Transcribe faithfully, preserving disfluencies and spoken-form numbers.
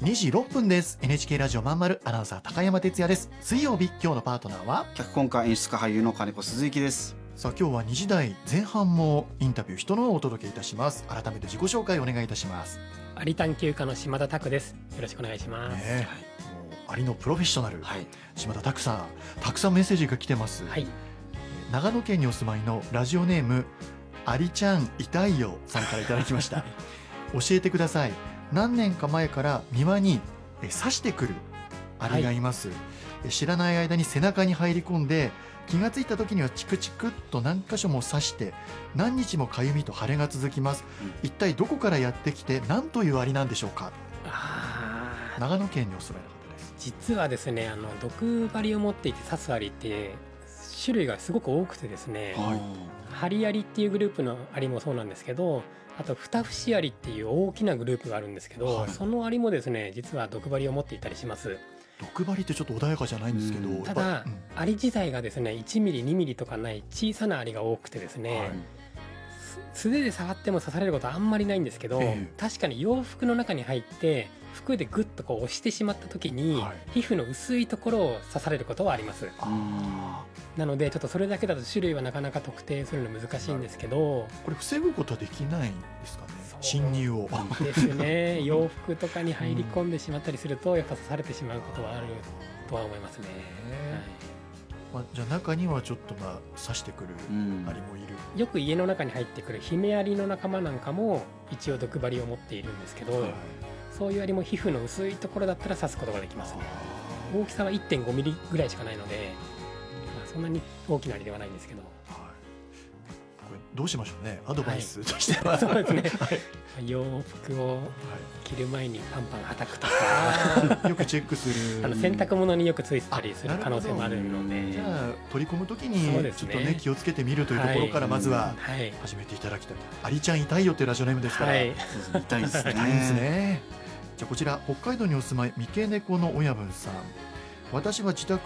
にじろっぷんです。 エヌエイチケー ラジオまんまるアナウンサー高山哲也です。水曜日、今日のパートナーは脚本家演出家俳優の金子鈴之です。 さあ今日はにじ台前半もインタビュー人のをお届けいたします。改めて自己紹介お願いいたします。 アリ探究家の島田拓です。よろしくお願いします、 ね、もうアリのプロフェッショナル、 はい、 島田拓さん、たくさんメッセージが来てます、 はい、 長野県にお住まいのラジオネームアリちゃん痛いよさんからいただきました教えてください。何年か前から庭にえ刺してくるアリがいます、はい、知らない間に背中に入り込んで気がついた時にはチクチクっと何箇所も刺して何日もかゆみと腫れが続きます、うん、一体どこからやってきて何というアリなんでしょうか。 あ長野県にお住まいの方です。 実はですね、あの毒針を持っていて刺すアリって種類がすごく多くてですね、はい、ハリアリっていうグループのアリもそうなんですけど、あとフタフシアリっていう大きなグループがあるんですけど、はい、そのアリもですね実は毒針を持っていたりします。 毒針ってちょっと穏やかじゃないんですけど、うん、 ただ、うん、アリ自体がですねいちミリにミリとかない小さなアリが多くてですね、はい、素手で触っても刺されることはあんまりないんですけど、えー、確かに洋服の中に入って服でグッとこう押してしまった時に、はい、皮膚の薄いところを刺されることはあります。あなのでちょっとそれだけだと種類はなかなか特定するの難しいんですけど、 これ防ぐことはできないんですかね、侵入をですね洋服とかに入り込んでしまったりするとやっぱ刺されてしまうことはあるとは思いますね、 はい。まあ、じゃあ中にはちょっとまあ刺してくるアリもいる、 うん、よく家の中に入ってくるヒメアリの仲間なんかも一応毒針を持っているんですけど、はい、そういうアリも皮膚の薄いところだったら刺すことができますね。大きさは いってんごミリぐらいしかないので、まあ、そんなに大きなアリではないんですけど、はい、 これどうしましょうね、アドバイスとしては、はい、 そうですね、はい、洋服を着る前にパンパンはたくとかよくチェックするあの洗濯物によくついてたりする可能性もあるので、 じゃあ取り込むときにちょっとね気をつけてみるというところからまずは始めていただきたい、はい、アリちゃん痛いよっていうラジオネームですから、はい、 痛いですね。 痛いですね。じゃあこちら北海道にお住まい三毛猫の親分さん、私は自宅